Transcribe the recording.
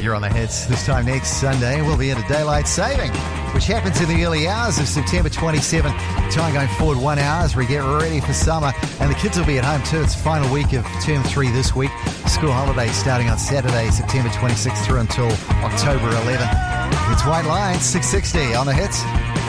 you're on the hits. This time next Sunday, we'll be into daylight saving, which happens in the early hours of September 27. Time going forward 1 hour as we get ready for summer. And the kids will be at home too. It's the final week of term 3 this week. School holidays starting on Saturday, September 26th through until October 11th. It's White Lines, 660 on the hits.